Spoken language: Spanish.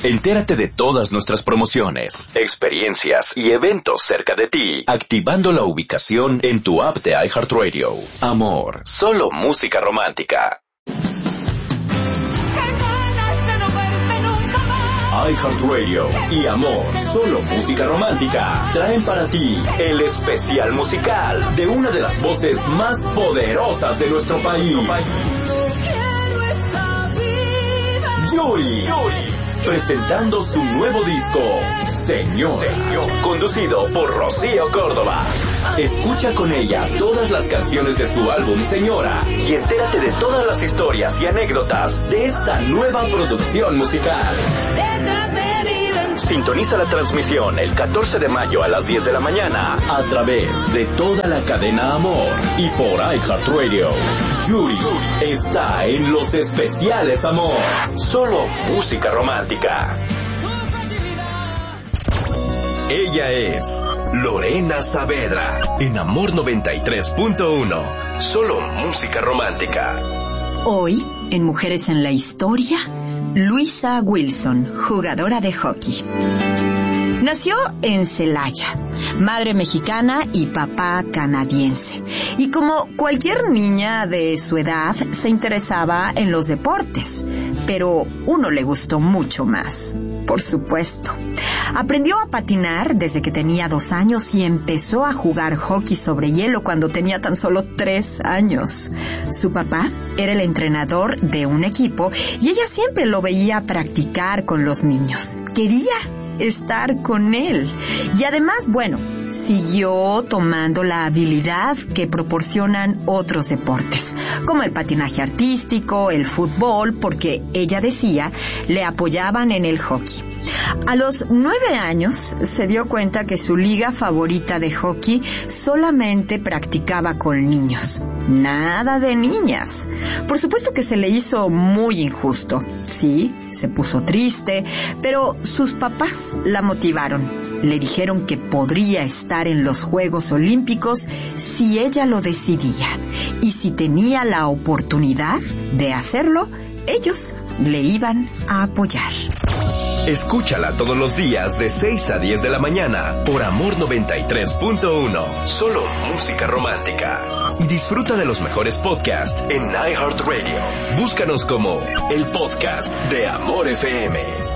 Entérate de todas nuestras promociones, experiencias y eventos cerca de ti, activando la ubicación en tu app de iHeartRadio. Amor, solo música romántica. iHeartRadio y Amor, solo música romántica, traen para ti el especial musical de una de las voces más poderosas de nuestro país. Yuri, presentando su nuevo disco, Señor, conducido por Rocío Córdoba. Escucha con ella todas las canciones de su álbum Señora y entérate de todas las historias y anécdotas de esta nueva producción musical. Sintoniza la transmisión el 14 de mayo a las 10 de la mañana a través de toda la cadena Amor y por iHeartRadio. Yuri está en los especiales Amor, solo música romántica. Ella es Lorena Saavedra en Amor 93.1, solo música romántica. Hoy, en Mujeres en la Historia, Luisa Wilson, jugadora de hockey. Nació en Celaya, madre mexicana y papá canadiense. Y como cualquier niña de su edad, se interesaba en los deportes. Pero uno le gustó mucho más, por supuesto. Aprendió a patinar desde que tenía 2 años y empezó a jugar hockey sobre hielo cuando tenía tan solo 3 años. Su papá era el entrenador de un equipo y ella siempre lo veía practicar con los niños. Quería estar con él. Y además, bueno, siguió tomando la habilidad que proporcionan otros deportes, como el patinaje artístico, el fútbol, porque ella decía, le apoyaban en el hockey. A los 9 años se dio cuenta que su liga favorita de hockey solamente practicaba con niños, nada de niñas. Por supuesto que se le hizo muy injusto. Sí, se puso triste, pero sus papás la motivaron. Le dijeron que podría estar en los Juegos Olímpicos si ella lo decidía. Y si tenía la oportunidad de hacerlo, ellos le iban a apoyar. Escúchala todos los días de 6 a 10 de la mañana por Amor 93.1, solo música romántica. Y disfruta de los mejores podcasts en iHeartRadio. Búscanos como el podcast de Amor FM.